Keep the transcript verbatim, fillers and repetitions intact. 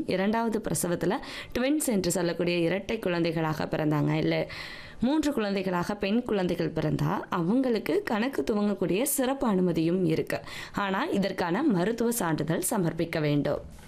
இரண்டாவது பிரசவத்தில் ட்வின்ஸ் என்று சொல்லக்கூடிய இரட்டை குழந்தைகளாக பிறந்தாங்க, இல்லை மூன்று குழந்தைகளாக பெண் குழந்தைகள் பிறந்தால் அவங்களுக்கு கணக்கு துவங்கக்கூடிய சிறப்பு அனுமதியும் இருக்குது. ஆனால் இதற்கான மருத்துவ சான்றிதழ் சமர்ப்பிக்க வேண்டும்.